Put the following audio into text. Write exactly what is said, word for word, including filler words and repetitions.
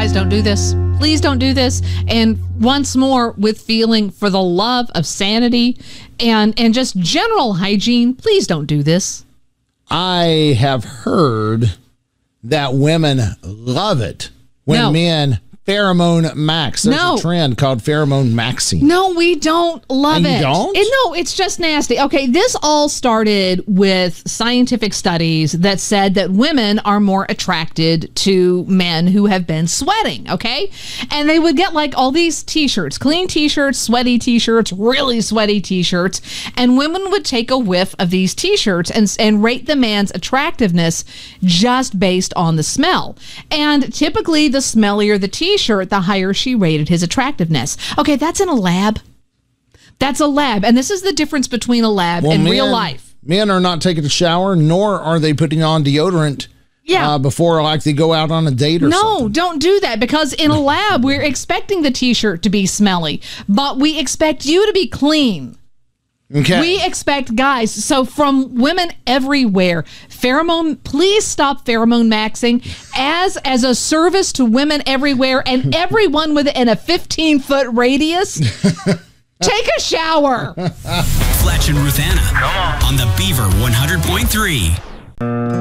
guys, don't do this. Please don't do this. And once more, with feeling for the love of sanity and, and just general hygiene, please don't do this. I have heard that women love it when No. men pheromone max. There's No. a trend called pheromone maxing. No, we don't love And you it. don't? It- No, it's just nasty. Okay, this all started with scientific studies that said that women are more attracted to men who have been sweating, okay? And they would get like all these t-shirts, clean t-shirts, sweaty t-shirts, really sweaty t-shirts, and women would take a whiff of these t-shirts and, and rate the man's attractiveness just based on the smell. And typically the smellier the t-shirt, the higher she rated his attractiveness. Okay, that's in a lab. That's a lab. And this is the difference between a lab Well, and men, real life. Men are not taking a shower, nor are they putting on deodorant Yeah. uh, before like they go out on a date or No, something. don't do that, because in a lab, we're expecting the t-shirt to be smelly, but we expect you to be clean. Okay. We expect guys. So from women everywhere, pheromone, please stop pheromone maxing as as a service to women everywhere and everyone within a fifteen foot radius. Take a shower. Fletch and Ruth Anna on the Beaver one hundred point three.